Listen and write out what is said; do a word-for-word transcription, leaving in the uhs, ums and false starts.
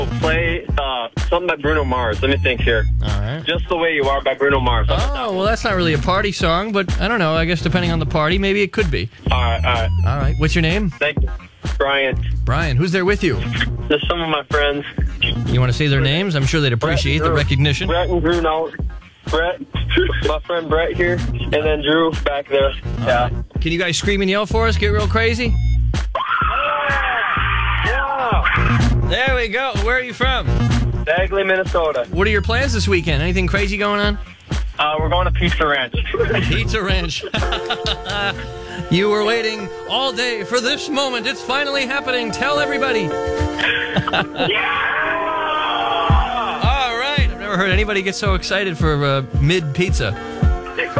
Play uh, something by Bruno Mars. Let me think here. All right. Just the Way You Are by Bruno Mars. Oh, well, that's not really a party song, but I don't know. I guess depending on the party, maybe it could be. All right, all right. All right. What's your name? Thank you. Brian. Brian. Who's there with you? Just some of my friends. You want to say their names? I'm sure they'd appreciate Brett, the recognition. Brett and Drew now. Brett, my friend Brett here, and then Drew back there. Yeah. Right. Can you guys scream and yell for us? Get real crazy? Yeah. There we go. Where are you from? Bagley, Minnesota. What are your plans this weekend? Anything crazy going on? Uh, we're going to Pizza Ranch. Pizza Ranch. You were waiting all day for this moment. It's finally happening. Tell everybody. Yeah! All right. I've never heard anybody get so excited for uh, mid-pizza.